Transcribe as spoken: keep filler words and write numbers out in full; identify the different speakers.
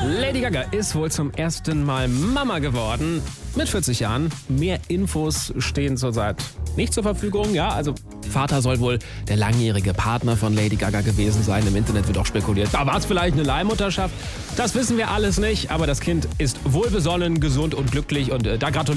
Speaker 1: Lady Gaga ist wohl zum ersten Mal Mama geworden. Mit vierzig Jahren. Mehr Infos stehen zurzeit nicht zur Verfügung. Ja, also Vater soll wohl der langjährige Partner von Lady Gaga gewesen sein. Im Internet wird auch spekuliert, da war es vielleicht eine Leihmutterschaft. Das wissen wir alles nicht, aber das Kind ist wohlbesonnen, gesund und glücklich und äh, da gratuliere